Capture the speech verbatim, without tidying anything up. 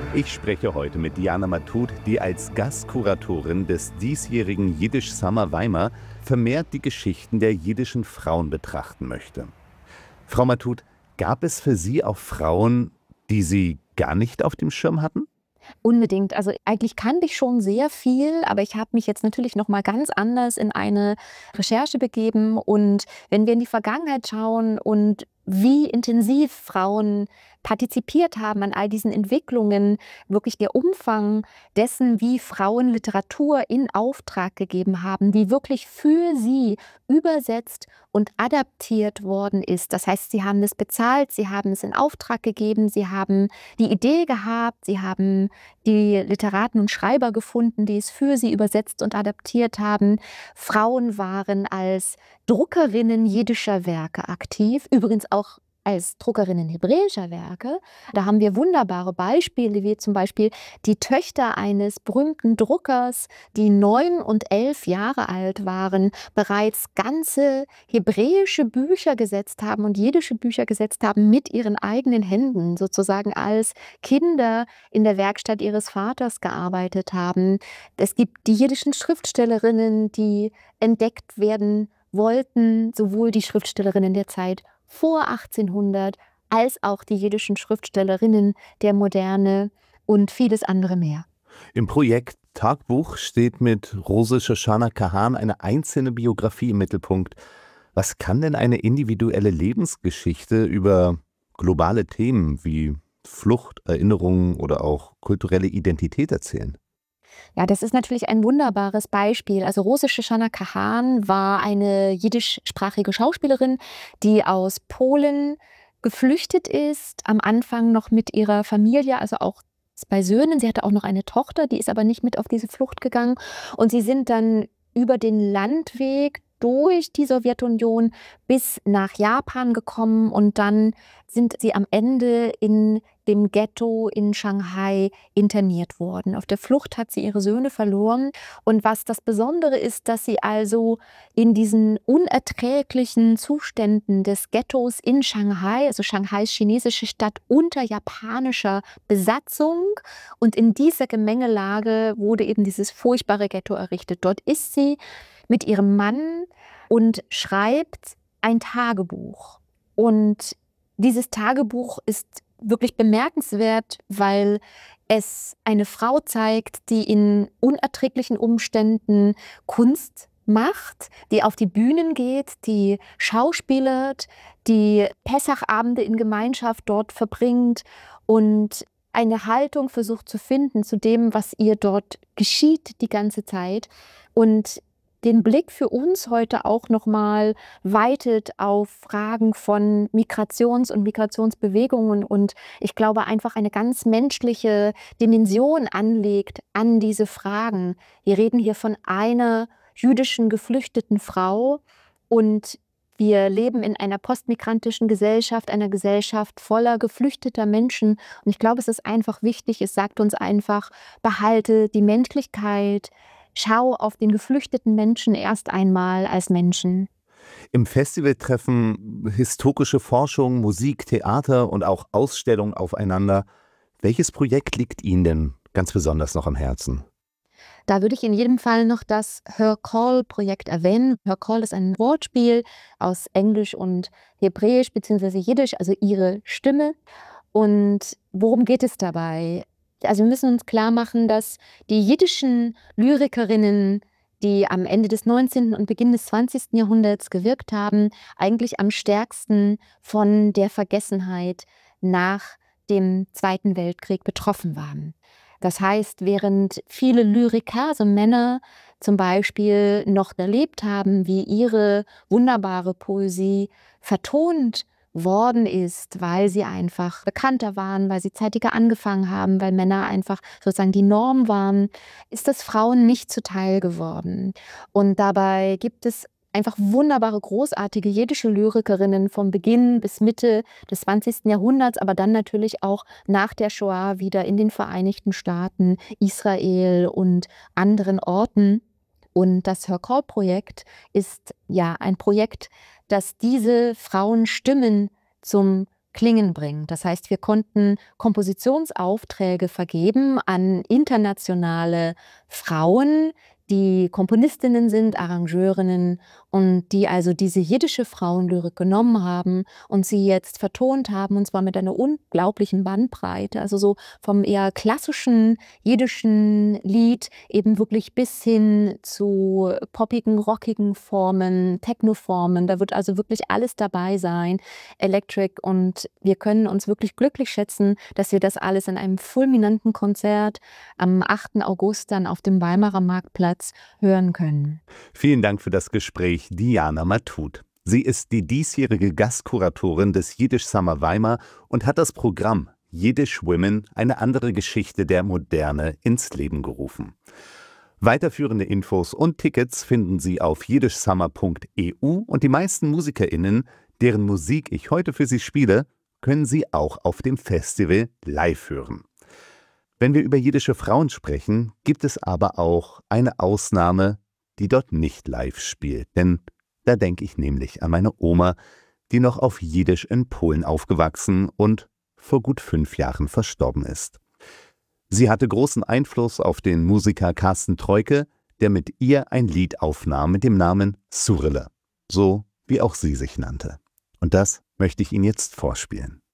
Ich spreche heute mit Diana Matud, die als Gastkuratorin des diesjährigen Jiddisch Summer Weimar vermehrt die Geschichten der jiddischen Frauen betrachten möchte. Frau Matud, gab es für Sie auch Frauen, die Sie gar nicht auf dem Schirm hatten? Unbedingt. Also eigentlich kannte ich schon sehr viel, aber ich habe mich jetzt natürlich noch mal ganz anders in eine Recherche begeben. Und wenn wir in die Vergangenheit schauen und wie intensiv Frauen partizipiert haben an all diesen Entwicklungen, wirklich der Umfang dessen, wie Frauen Literatur in Auftrag gegeben haben, die wirklich für sie übersetzt und adaptiert worden ist. Das heißt, sie haben es bezahlt, sie haben es in Auftrag gegeben, sie haben die Idee gehabt, sie haben die Literaten und Schreiber gefunden, die es für sie übersetzt und adaptiert haben. Frauen waren als Druckerinnen jiddischer Werke aktiv, übrigens auch als Druckerinnen hebräischer Werke. Da haben wir wunderbare Beispiele, wie zum Beispiel die Töchter eines berühmten Druckers, die neun und elf Jahre alt waren, bereits ganze hebräische Bücher gesetzt haben und jiddische Bücher gesetzt haben mit ihren eigenen Händen, sozusagen als Kinder in der Werkstatt ihres Vaters gearbeitet haben. Es gibt die jiddischen Schriftstellerinnen, die entdeckt werden wollten, sowohl die Schriftstellerinnen der Zeit vor achtzehnhundert als auch die jiddischen Schriftstellerinnen der Moderne und vieles andere mehr. Im Projekt Tagbuch steht mit Rose Shoshana Kahan eine einzelne Biografie im Mittelpunkt. Was kann denn eine individuelle Lebensgeschichte über globale Themen wie Flucht, Erinnerungen oder auch kulturelle Identität erzählen? Ja, das ist natürlich ein wunderbares Beispiel. Also Rose Shoshana Kahan war eine jiddischsprachige Schauspielerin, die aus Polen geflüchtet ist, am Anfang noch mit ihrer Familie, also auch zwei Söhnen. Sie hatte auch noch eine Tochter, die ist aber nicht mit auf diese Flucht gegangen. Und sie sind dann über den Landweg durch die Sowjetunion bis nach Japan gekommen und dann sind sie am Ende in dem Ghetto in Shanghai interniert worden. Auf der Flucht hat sie ihre Söhne verloren. Und was das Besondere ist, dass sie also in diesen unerträglichen Zuständen des Ghettos in Shanghai, also Shanghais chinesische Stadt, unter japanischer Besatzung, und in dieser Gemengelage wurde eben dieses furchtbare Ghetto errichtet. Dort ist sie mit ihrem Mann und schreibt ein Tagebuch. Und dieses Tagebuch ist wirklich bemerkenswert, weil es eine Frau zeigt, die in unerträglichen Umständen Kunst macht, die auf die Bühnen geht, die schauspielert, die Pessachabende in Gemeinschaft dort verbringt und eine Haltung versucht zu finden zu dem, was ihr dort geschieht die ganze Zeit, und den Blick für uns heute auch nochmal weitet auf Fragen von Migrations- und Migrationsbewegungen und ich glaube einfach eine ganz menschliche Dimension anlegt an diese Fragen. Wir reden hier von einer jüdischen geflüchteten Frau und wir leben in einer postmigrantischen Gesellschaft, einer Gesellschaft voller geflüchteter Menschen. Und ich glaube, es ist einfach wichtig, es sagt uns einfach, behalte die Menschlichkeit, schau auf den geflüchteten Menschen erst einmal als Menschen. Im Festival treffen historische Forschung, Musik, Theater und auch Ausstellungen aufeinander. Welches Projekt liegt Ihnen denn ganz besonders noch am Herzen? Da würde ich in jedem Fall noch das Her Call-Projekt erwähnen. Her Call ist ein Wortspiel aus Englisch und Hebräisch bzw. Jiddisch, also ihre Stimme. Und worum geht es dabei? Also wir müssen uns klar machen, dass die jiddischen Lyrikerinnen, die am Ende des neunzehnten und Beginn des zwanzigsten Jahrhunderts gewirkt haben, eigentlich am stärksten von der Vergessenheit nach dem Zweiten Weltkrieg betroffen waren. Das heißt, während viele Lyriker, also Männer zum Beispiel, noch erlebt haben, wie ihre wunderbare Poesie vertont worden ist, weil sie einfach bekannter waren, weil sie zeitiger angefangen haben, weil Männer einfach sozusagen die Norm waren, ist das Frauen nicht zuteil geworden. Und dabei gibt es einfach wunderbare, großartige jiddische Lyrikerinnen vom Beginn bis Mitte des zwanzigsten Jahrhunderts, aber dann natürlich auch nach der Shoah wieder in den Vereinigten Staaten, Israel und anderen Orten. Und das Her Call-Projekt ist ja ein Projekt, das diese Frauenstimmen zum Klingen bringen. Das heißt, wir konnten Kompositionsaufträge vergeben an internationale Frauen, die Komponistinnen sind, Arrangeurinnen und die also diese jiddische Frauenlyrik genommen haben und sie jetzt vertont haben, und zwar mit einer unglaublichen Bandbreite, also so vom eher klassischen jiddischen Lied eben wirklich bis hin zu poppigen, rockigen Formen, Technoformen. Da wird also wirklich alles dabei sein, Electric, und wir können uns wirklich glücklich schätzen, dass wir das alles in einem fulminanten Konzert am achten August dann auf dem Weimarer Marktplatz hören können. Vielen Dank für das Gespräch, Diana Matut. Sie ist die diesjährige Gastkuratorin des Yiddish Summer Weimar und hat das Programm Yiddish Women, eine andere Geschichte der Moderne, ins Leben gerufen. Weiterführende Infos und Tickets finden Sie auf jiddisch summer punkt e u und die meisten MusikerInnen, deren Musik ich heute für Sie spiele, können Sie auch auf dem Festival live hören. Wenn wir über jiddische Frauen sprechen, gibt es aber auch eine Ausnahme, die dort nicht live spielt. Denn da denke ich nämlich an meine Oma, die noch auf Jiddisch in Polen aufgewachsen und vor gut fünf Jahren verstorben ist. Sie hatte großen Einfluss auf den Musiker Carsten Treuke, der mit ihr ein Lied aufnahm mit dem Namen Surille, so wie auch sie sich nannte. Und das möchte ich Ihnen jetzt vorspielen.